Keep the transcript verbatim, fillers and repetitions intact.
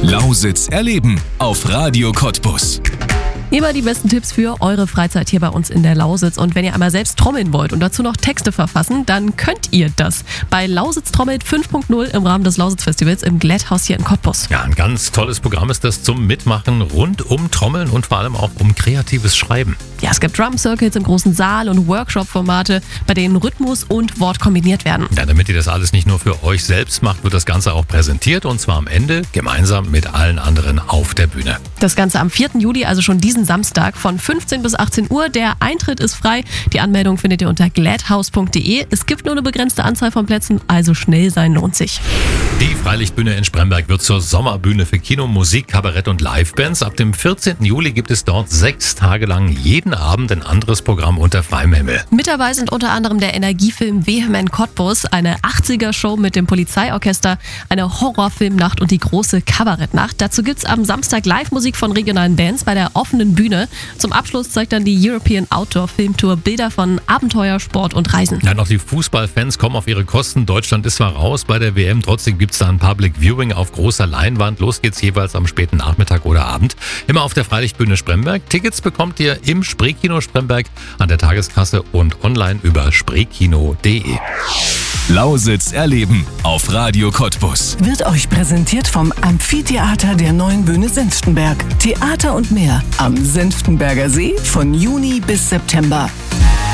Lausitz erleben auf Radio Cottbus. Immer die besten Tipps für eure Freizeit hier bei uns in der Lausitz. Und wenn ihr einmal selbst trommeln wollt und dazu noch Texte verfassen, dann könnt ihr das bei Lausitz trommelt fünf Punkt null im Rahmen des Lausitz-Festivals im Glätthaus hier in Cottbus. Ja, ein ganz tolles Programm ist das zum Mitmachen rund um Trommeln und vor allem auch um kreatives Schreiben. Ja, es gibt Drum-Circles im großen Saal und Workshop-Formate, bei denen Rhythmus und Wort kombiniert werden. Ja, damit ihr das alles nicht nur für euch selbst macht, wird das Ganze auch präsentiert und zwar am Ende gemeinsam mit allen anderen auf der Bühne. Das Ganze am vierten Juli, also schon diesen Samstag von fünfzehn bis achtzehn Uhr. Der Eintritt ist frei. Die Anmeldung findet ihr unter gladhouse punkt de. Es gibt nur eine begrenzte Anzahl von Plätzen, also schnell sein lohnt sich. Die Freilichtbühne in Spremberg wird zur Sommerbühne für Kino, Musik, Kabarett und Livebands. Ab dem vierzehnten Juli gibt es dort sechs Tage lang jeden Abend ein anderes Programm unter freiem Himmel. Mit dabei sind unter anderem der Energiefilm Vehement Cottbus, eine achtziger-Show mit dem Polizeiorchester, eine Horrorfilmnacht und die große Kabarettnacht. Dazu gibt es am Samstag Live-Musik von regionalen Bands bei der offenen Bühne. Zum Abschluss zeigt dann die European Outdoor Filmtour Bilder von Abenteuer, Sport und Reisen. Ja, noch die Fußballfans kommen auf ihre Kosten. Deutschland ist zwar raus bei der W M, trotzdem gibt es da ein Public Viewing auf großer Leinwand. Los geht's jeweils am späten Nachmittag oder Abend. Immer auf der Freilichtbühne Spremberg. Tickets bekommt ihr im Spreekino Spremberg an der Tageskasse und online über spreekino punkt de. Lausitz erleben auf Radio Cottbus. Wird euch präsentiert vom Amphitheater der Neuen Bühne Senftenberg. Theater und mehr am Senftenberger See von Juni bis September.